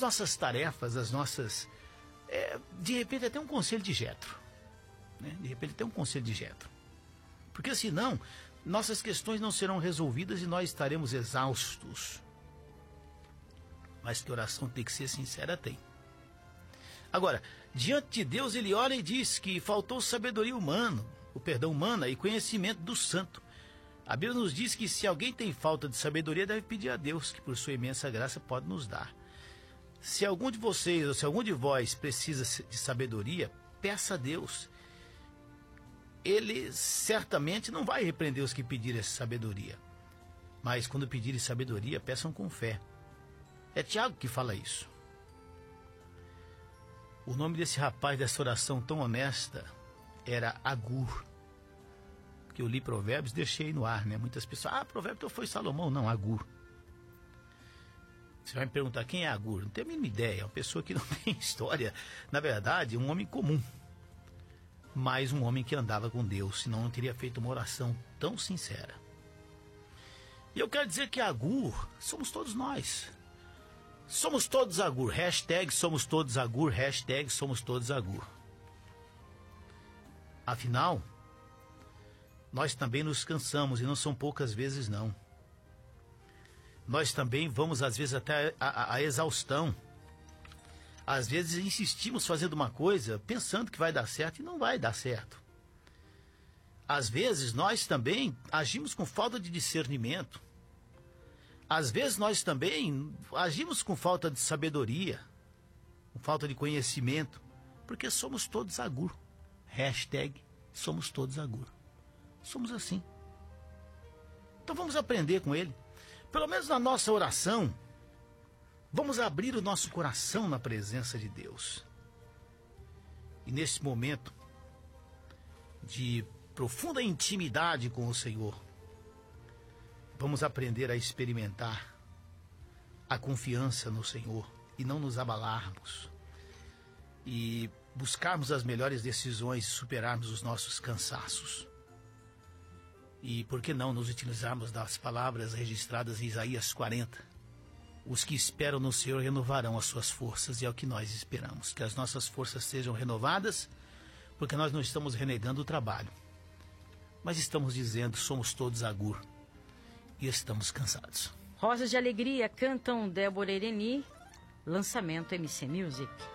nossas tarefas, as nossas... de repente até um conselho de Jetro, né? De repente até um conselho de Jetro. Porque senão, nossas questões não serão resolvidas e nós estaremos exaustos. Mas que oração tem que ser sincera, tem. Agora, diante de Deus, ele olha e diz que faltou sabedoria humana e conhecimento do santo. A Bíblia nos diz que se alguém tem falta de sabedoria, deve pedir a Deus, que por sua imensa graça pode nos dar. Se algum de vocês, ou se algum de vós precisa de sabedoria, peça a Deus. Ele certamente não vai repreender os que pedirem essa sabedoria. Mas quando pedirem sabedoria, peçam com fé. É Tiago que fala isso. O nome desse rapaz, dessa oração tão honesta, era Agur. Que eu li Provérbios, deixei no ar, né? Muitas pessoas, Provérbios então foi Salomão. Não, Agur. Você vai me perguntar, quem é Agur? Não tenho a mínima ideia, é uma pessoa que não tem história. Na verdade, um homem comum. Mas um homem que andava com Deus, senão não teria feito uma oração tão sincera. E eu quero dizer que Agur somos todos nós. Somos todos Agur. Hashtag somos todos Agur. Hashtag somos todos Agur. Afinal, nós também nos cansamos, e não são poucas vezes não. Nós também vamos às vezes até a exaustão. Às vezes insistimos fazendo uma coisa pensando que vai dar certo e não vai dar certo. Às vezes nós também agimos com falta de discernimento. Às vezes nós também agimos com falta de sabedoria, com falta de conhecimento, porque somos todos Agur. Hashtag somos todos Agur. Somos assim. Então vamos aprender com ele. Pelo menos na nossa oração, vamos abrir o nosso coração na presença de Deus. E nesse momento de profunda intimidade com o Senhor, vamos aprender a experimentar a confiança no Senhor e não nos abalarmos. E buscarmos as melhores decisões e superarmos os nossos cansaços. E por que não nos utilizarmos das palavras registradas em Isaías 40? Os que esperam no Senhor renovarão as suas forças, e é o que nós esperamos. Que as nossas forças sejam renovadas, porque nós não estamos renegando o trabalho. Mas estamos dizendo, somos todos Agur, e estamos cansados. Rosas de Alegria cantam Débora Ereni, lançamento MC Music.